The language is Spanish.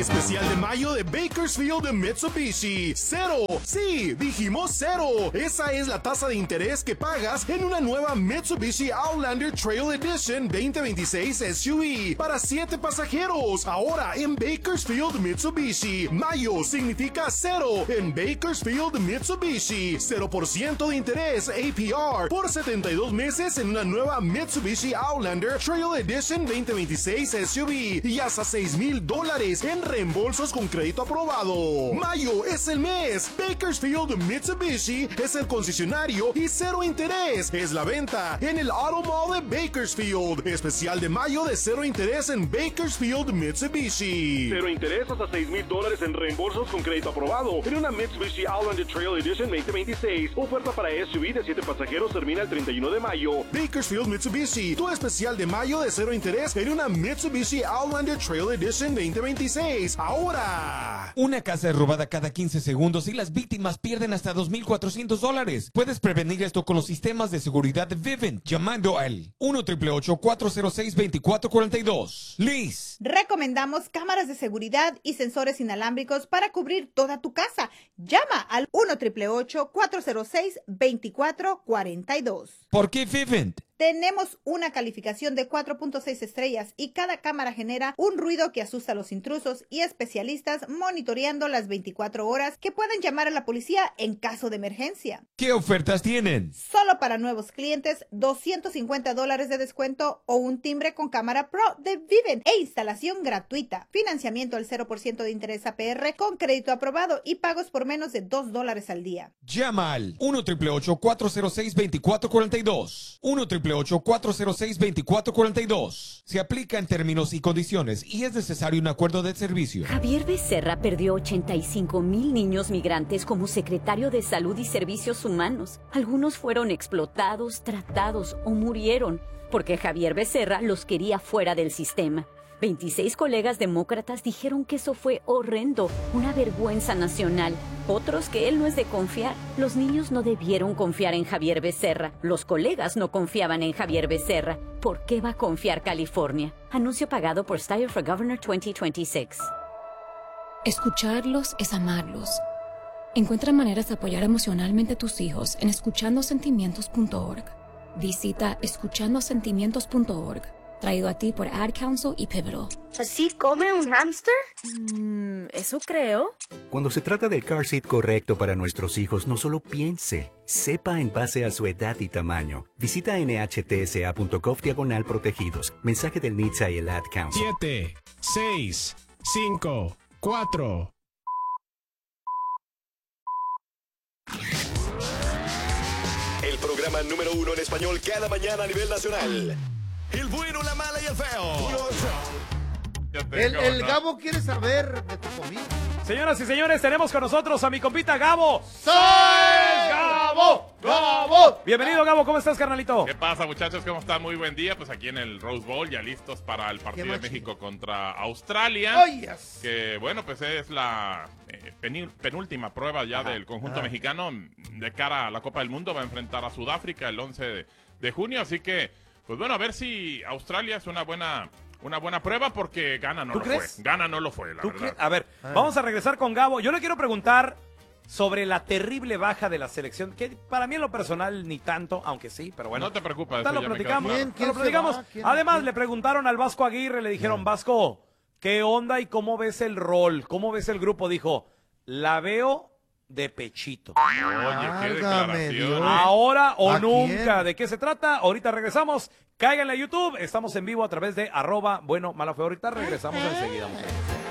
Especial de mayo de Bakersfield de Mitsubishi. Cero. Sí, dijimos cero. Esa es la tasa de interés que pagas en una nueva Mitsubishi Outlander Trail Edition 2026 SUV para 7 pasajeros. Ahora en Bakersfield Mitsubishi. Mayo significa cero en Bakersfield Mitsubishi. 0% de interés APR por 72 meses en una nueva Mitsubishi Outlander Trail Edition 2026 SUV y hasta $6,000 en reembolsos con crédito aprobado. Mayo es el mes. Bakersfield Mitsubishi es el concesionario y cero interés. Es la venta en el Auto Mall de Bakersfield. Especial de mayo de cero interés en Bakersfield Mitsubishi. Cero interés hasta $6,000 en reembolsos con crédito aprobado en una Mitsubishi Outlander Trail Edition 2026. Oferta para SUV de 7 pasajeros termina el 31 de mayo. Bakersfield Mitsubishi. Tu especial de mayo de cero interés en una Mitsubishi Outlander Trail Edition 2026. Ahora. Una casa es robada cada 15 segundos y las víctimas pierden hasta $2,400. Puedes prevenir esto con los sistemas de seguridad de Vivint llamando al 1-888-406-2442. Liz. Recomendamos cámaras de seguridad y sensores inalámbricos para cubrir toda tu casa. Llama al 1-888-406-2442. ¿Por qué Vivint? Tenemos una calificación de 4.6 estrellas y cada cámara genera un ruido que asusta a los intrusos y especialistas monitoreando las 24 horas que pueden llamar a la policía en caso de emergencia. ¿Qué ofertas tienen? Solo para nuevos clientes, $250 de descuento o un timbre con cámara Pro de Vivint e instalación gratuita. Financiamiento al 0% de interés APR con crédito aprobado y pagos por menos de $2 al día. Llama al 1-888-406-2442. 1-888-406-2442. Se aplica en términos y condiciones y es necesario un acuerdo de servicio. Javier Becerra perdió 85,000 niños migrantes como secretario de Salud y Servicios Humanos. Algunos fueron explotados, tratados o murieron porque Javier Becerra los quería fuera del sistema. 26 colegas demócratas dijeron que eso fue horrendo, una vergüenza nacional. Otros que él no es de confiar. Los niños no debieron confiar en Javier Becerra. Los colegas no confiaban en Javier Becerra. ¿Por qué va a confiar California? Anuncio pagado por Style for Governor 2026. Escucharlos es amarlos. Encuentra maneras de apoyar emocionalmente a tus hijos en escuchandosentimientos.org. Visita escuchandosentimientos.org. Traído a ti por Ad Council y Pivotal. ¿Así come un hámster? Eso creo. Cuando se trata del car seat correcto para nuestros hijos, no solo piense, sepa en base a su edad y tamaño. Visita nhtsa.gov/protegidos. Mensaje del NHTSA y el Ad Council. 7, 6, 5, 4. El programa número 1 en español cada mañana a nivel nacional. El bueno, la mala y el feo. El Gabo quiere saber de tu comida. Señoras y señores, tenemos con nosotros a mi compita Gabo. ¡Soy Gabo! ¡Gabo! Bienvenido, Gabo. ¿Cómo estás, carnalito? ¿Qué pasa, muchachos? ¿Cómo están? Muy buen día. Pues aquí en el Rose Bowl, ya listos para el partido de México contra Australia. Oh, yes. Que, bueno, pues es la penúltima prueba ya del conjunto mexicano de cara a la Copa del Mundo. Va a enfrentar a Sudáfrica el 11 de junio. Así que, pues bueno, a ver si Australia es una buena prueba, porque Ghana no lo fue. Ghana no lo fue, la verdad. A ver, vamos a regresar con Gabo. Yo le quiero preguntar sobre la terrible baja de la selección, que para mí en lo personal ni tanto, aunque sí, pero bueno. No te preocupes. Lo platicamos. Además, le preguntaron al Vasco Aguirre, le dijeron, Vasco, ¿qué onda y cómo ves el rol? ¿Cómo ves el grupo? Dijo, la veo de pechito. Oye, qué declaración. Ahora o nunca. ¿De qué se trata? Ahorita regresamos. Cáiganle a YouTube. Estamos en vivo a través de @bueno, mala feo. Ahorita regresamos enseguida, muchachos.